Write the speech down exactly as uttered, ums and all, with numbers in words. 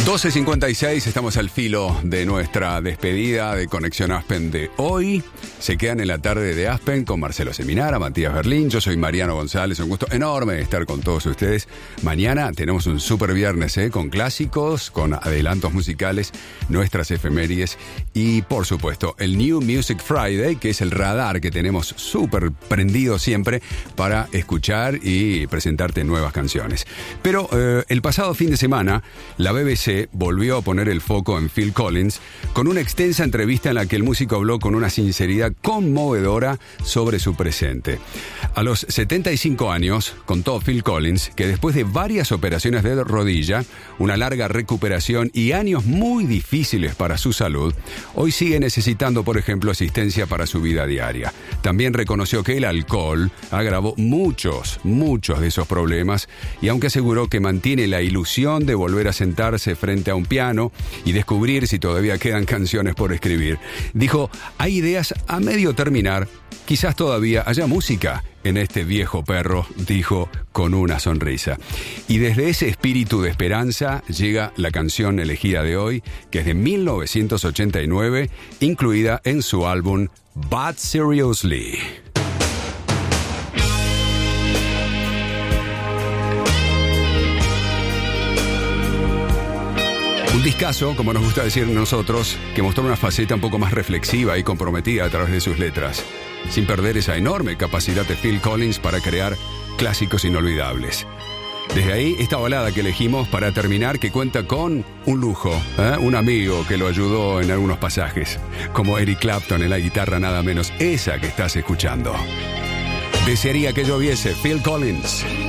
doce cincuenta y seis, estamos al filo de nuestra despedida de Conexión Aspen de hoy. Se quedan en la tarde de Aspen con Marcelo Seminara, Matías Berlín. Yo soy Mariano González, un gusto enorme estar con todos ustedes. Mañana tenemos un super viernes, ¿eh? Con clásicos, con adelantos musicales, nuestras efemérides y, por supuesto, el New Music Friday, que es el radar que tenemos súper prendido siempre para escuchar y presentarte nuevas canciones. Pero eh, el pasado fin de semana, la B B C volvió a poner el foco en Phil Collins con una extensa entrevista en la que el músico habló con una sinceridad conmovedora sobre su presente. A los setenta y cinco años, contó Phil Collins que después de varias operaciones de rodilla, una larga recuperación y años muy difíciles para su salud, hoy sigue necesitando, por ejemplo, asistencia para su vida diaria. También reconoció que el alcohol agravó muchos, muchos de esos problemas y aunque aseguró que mantiene la ilusión de volver a sentarse frente a un piano y descubrir si todavía quedan canciones por escribir, dijo, hay ideas a medio terminar, quizás todavía haya música en este viejo perro, dijo con una sonrisa. Y desde ese espíritu de esperanza llega la canción elegida de hoy, que es de mil novecientos ochenta y nueve, incluida en su álbum But Seriously. Un discazo, como nos gusta decir nosotros, que mostró una faceta un poco más reflexiva y comprometida a través de sus letras, sin perder esa enorme capacidad de Phil Collins para crear clásicos inolvidables. Desde ahí, esta balada que elegimos para terminar, que cuenta con un lujo, ¿eh? Un amigo que lo ayudó en algunos pasajes, como Eric Clapton en la guitarra nada menos, esa que estás escuchando. Desearía que lloviese, Phil Collins.